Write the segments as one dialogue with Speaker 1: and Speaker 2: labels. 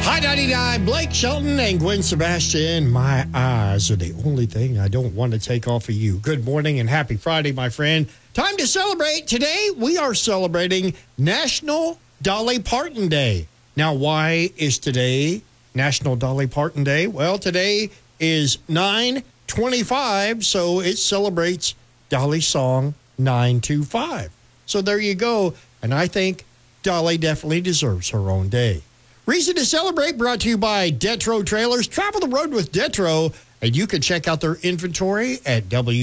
Speaker 1: High 99, Blake Shelton and Gwen Sebastian. My eyes are the only thing I don't want to take off of you. Good morning and happy Friday, my friend. Time to celebrate. Today, we are celebrating National Dolly Parton Day. Now, why is today National Dolly Parton Day? Well, today is 9/25, so it celebrates Dolly's song 925. So there you go. And I think Dolly definitely deserves her own day. Reason to celebrate brought to you by Detro Trailers. Travel the road with Detro, and you can check out their inventory at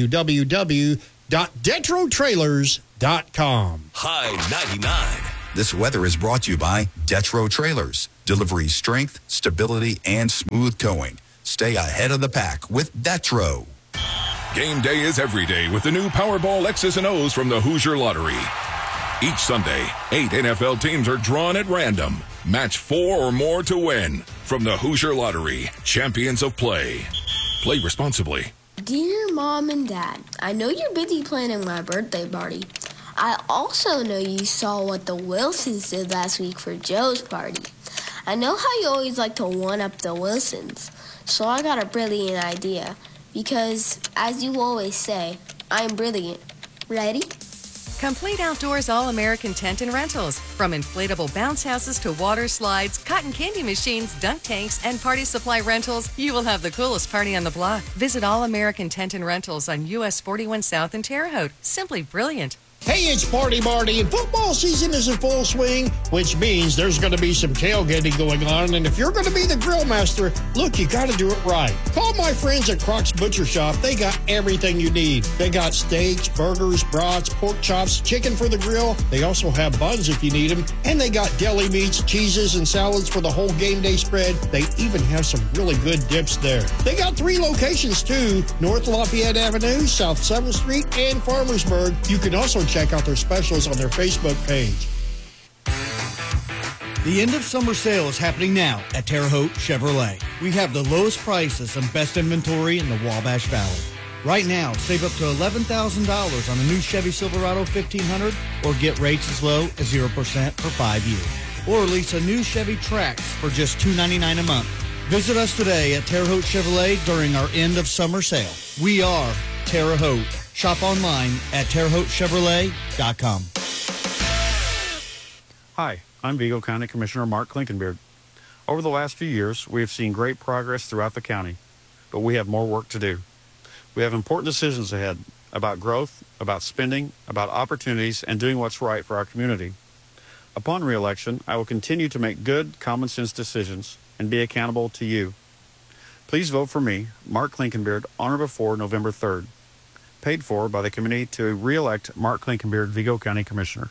Speaker 1: www.detrotrailers.com.
Speaker 2: High 99. This weather is brought to you by Detro Trailers. Delivery strength, stability, and smooth towing. Stay ahead of the pack with Detro.
Speaker 3: Game day is every day with the new Powerball X's and O's from the Hoosier Lottery. Each Sunday, 8 NFL teams are drawn at random. Match 4 or more to win. From the Hoosier Lottery, champions of play. Play responsibly.
Speaker 4: Dear Mom and Dad, I know you're busy planning my birthday party. I also know you saw what the Wilsons did last week for Joe's party. I know how you always like to one-up the Wilsons, so I got a brilliant idea. Because, as you always say, I'm brilliant. Ready?
Speaker 5: Complete Outdoors All-American Tent and Rentals. From inflatable bounce houses to water slides, cotton candy machines, dunk tanks, and party supply rentals, you will have the coolest party on the block. Visit All-American Tent and Rentals on US 41 South in Terre Haute. Simply brilliant.
Speaker 1: Hey, it's Party Marty, and football season is in full swing, which means there's going to be some tailgating going on. And if you're going to be the grill master, look, you got to do it right. Call my friends at Croc's Butcher Shop. They got everything you need. They got steaks, burgers, brats, pork chops, chicken for the grill. They also have buns if you need them. And they got deli meats, cheeses, and salads for the whole game day spread. They even have some really good dips there. They got 3 locations, too. North Lafayette Avenue, South 7th Street, and Farmersburg. You can also check out their specials on their Facebook page.
Speaker 6: The end of summer sale is happening now at Terre Haute Chevrolet. We have the lowest prices and best inventory in the Wabash Valley. Right now, save up to $11,000 on a new Chevy Silverado 1500 or get rates as low as 0% for 5 years. Or lease a new Chevy Trax for just $299 a month. Visit us today at Terre Haute Chevrolet during our end of summer sale. We are Terre Haute. Shop online at TerreHautechevrolet.com.
Speaker 7: Hi, I'm Vigo County Commissioner Mark Klinkenbeard. Over the last few years, we have seen great progress throughout the county, but we have more work to do. We have important decisions ahead about growth, about spending, about opportunities, and doing what's right for our community. Upon re-election, I will continue to make good, common-sense decisions and be accountable to you. Please vote for me, Mark Klinkenbeard, on or before November 3rd. Paid for by the committee to re-elect Mark Klinkenbeard, Vigo County Commissioner.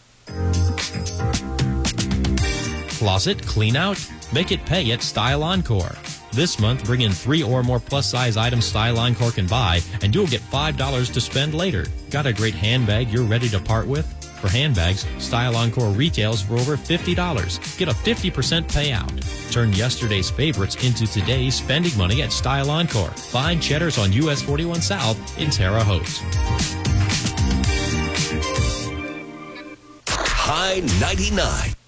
Speaker 8: Closet clean out? Make it pay at Style Encore. This month, bring in 3 or more plus-size items Style Encore can buy, and you'll get $5 to spend later. Got a great handbag you're ready to part with? For handbags, Style Encore retails for over $50. Get a 50% payout. Turn yesterday's favorites into today's spending money at Style Encore. Find Cheddar's on US 41 South in Terre Haute.
Speaker 2: High 99.